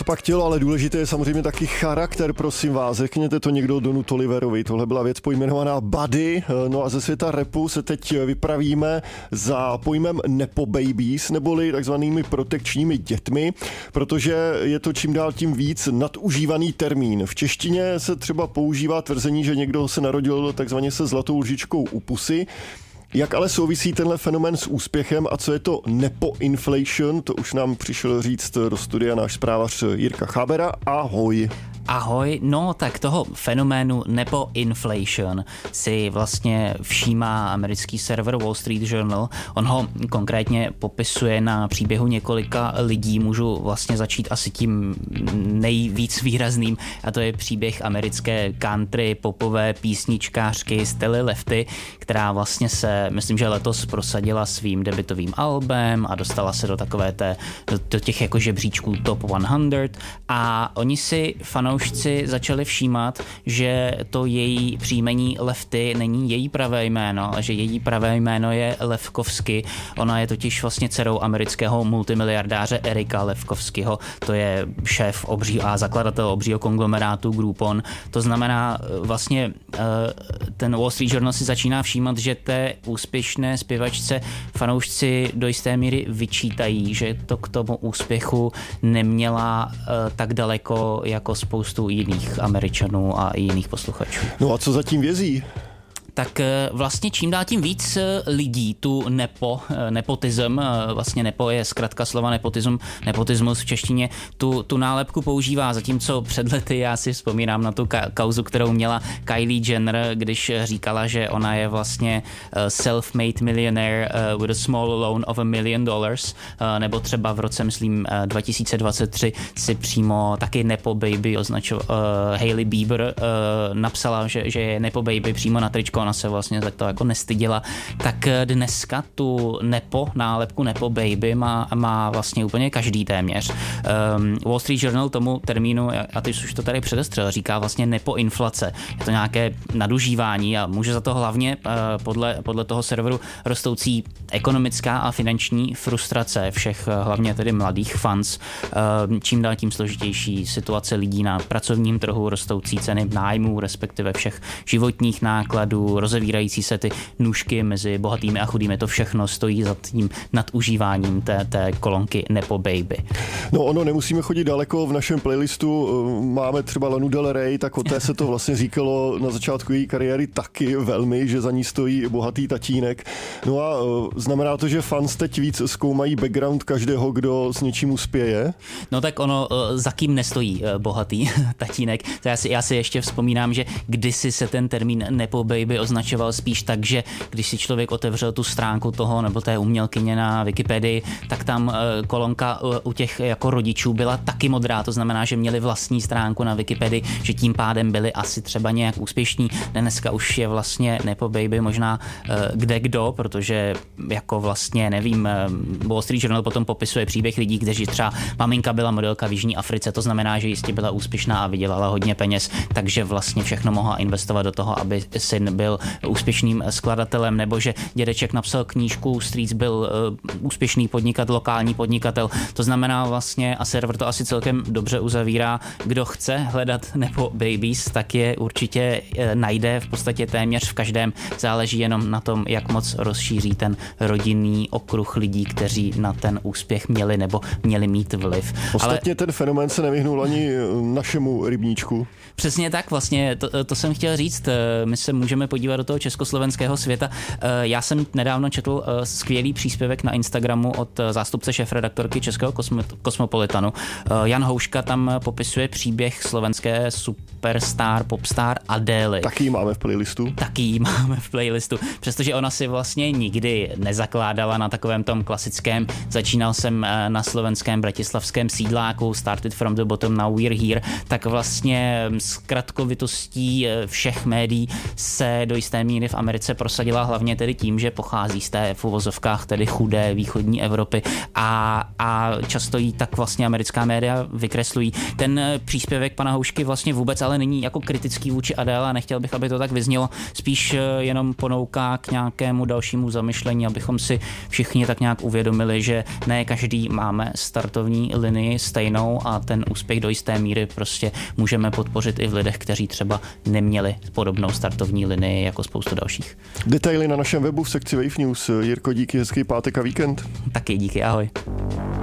copak tělo, ale důležité je samozřejmě taky charakter, prosím vás. Řekněte to někdo Donu Toliverovi. Tohle byla věc pojmenovaná Buddy. No a ze světa rapu se teď vypravíme za pojmem Nepo Babies, neboli takzvanými protekčními dětmi, protože je to čím dál tím víc nadužívaný termín. V češtině se třeba používá tvrzení, že někdo se narodil takzvaně se zlatou lžičkou u pusy. Jak ale souvisí tenhle fenomén s úspěchem a co je to nepo-inflation, to už nám přišel říct do studia náš zprávař Jirka Chábera. Ahoj. Ahoj, no tak toho fenoménu nepo-inflation si vlastně všímá americký server Wall Street Journal. On ho konkrétně popisuje na příběhu několika lidí, můžu vlastně začít asi tím nejvíc výrazným, a to je příběh americké country popové písničkářky Stely Lefty, která vlastně se, myslím, že letos prosadila svým debutovým albem a dostala se do takové do těch jako žebříčků Top 100 a oni si fanoušci začali všímat, že to její příjmení Lefty není její pravé jméno, ale že její pravé jméno je Lefkovsky. Ona je totiž vlastně dcerou amerického multimiliardáře Erika Lefkovskyho, to je šéf a zakladatel obřího konglomerátu Groupon. To znamená vlastně ten Wall Street Journal si začíná všímat, že té úspěšné zpěvačce fanoušci do jisté míry vyčítají, že to k tomu úspěchu neměla tak daleko jako spoustu jiných Američanů a i jiných posluchačů. No a co zatím vězí? Tak vlastně čím dál tím víc lidí tu nepotism, vlastně nepo je zkratka slova nepotismus v češtině, tu nálepku používá, zatímco před lety já si vzpomínám na tu kauzu, kterou měla Kylie Jenner, když říkala, že ona je vlastně self-made millionaire with a small loan of $1 million, nebo třeba v roce, myslím, 2023 si přímo taky nepo baby Hailey Bieber napsala, že je nepo baby přímo na tričko, ona se vlastně za to jako nestyděla, tak dneska tu nálepku nepo baby má vlastně úplně každý téměř. Wall Street Journal tomu termínu, a ty už to tady předestřel, říká vlastně nepoinflace. Je to nějaké nadužívání a může za to hlavně podle toho serveru rostoucí ekonomická a finanční frustrace všech, hlavně tedy mladých fans. Čím dál tím složitější situace lidí na pracovním trhu, rostoucí ceny nájmů, respektive všech životních nákladů, rozevírající se ty nůžky mezi bohatými a chudými, to všechno stojí za tím nadužíváním té kolonky Nepo Baby. No ono, nemusíme chodit daleko, v našem playlistu máme třeba Lanu Del Rey, tak o té se to vlastně říkalo na začátku její kariéry taky velmi, že za ní stojí bohatý tatínek. No a znamená to, že fans teď víc zkoumají background každého, kdo s něčím uspěje? No tak ono, za kým nestojí bohatý tatínek. Já si ještě vzpomínám, že kdysi se ten termín Nepo Baby označoval spíš tak, že když si člověk otevřel tu stránku toho nebo té umělkyně na Wikipedii, tak tam kolonka u těch jako rodičů byla taky modrá, to znamená, že měli vlastní stránku na Wikipedii, že tím pádem byli asi třeba nějak úspěšní. Dneska už je vlastně Nepo Baby možná kdo, protože jako vlastně nevím, Wall Street Journal potom popisuje příběh lidí, kteří třeba maminka byla modelka v Jižní Africe, to znamená, že jistě byla úspěšná a vydělala hodně peněz, takže vlastně všechno mohla investovat do toho, aby syn byl úspěšným skladatelem, nebo že dědeček napsal knížku, strýc byl úspěšný lokální podnikatel. To znamená vlastně, a server to asi celkem dobře uzavírá, kdo chce hledat Nepo Babies, tak je určitě najde v podstatě téměř v každém. Záleží jenom na tom, jak moc rozšíří ten rodinný okruh lidí, kteří na ten úspěch měli nebo měli mít vliv. Ostatně ten fenomén se nevyhnul ani našemu rybníčku. Přesně tak, vlastně to jsem chtěl říct. My se můžeme podívat do toho československého světa. Já jsem nedávno četl skvělý příspěvek na Instagramu od zástupce šéfredaktorky Českého Kosmopolitanu. Jan Houška tam popisuje příběh slovenské superstar, popstar Adély. Taky ji máme v playlistu. Přestože ona si vlastně nikdy nezakládala na takovém tom klasickém, začínal jsem na slovenském bratislavském sídláku, started from the bottom, now we're here, tak vlastně zkratkovitostí všech médií se do jisté míry v Americe prosadila hlavně tedy tím, že pochází z té v uvozovkách tedy chudé východní Evropy a často jí tak vlastně americká média vykreslují. Ten příspěvek pana Houšky vlastně vůbec ale ale není jako kritický vůči Adéle a nechtěl bych, aby to tak vyznělo, spíš jenom ponouká k nějakému dalšímu zamyšlení, abychom si všichni tak nějak uvědomili, že ne každý máme startovní linii stejnou a ten úspěch do jisté míry prostě můžeme podpořit i v lidech, kteří třeba neměli podobnou startovní linii jako spoustu dalších. Detaily na našem webu v sekci Wave News. Jirko, díky, hezký pátek a víkend. Taky díky, ahoj.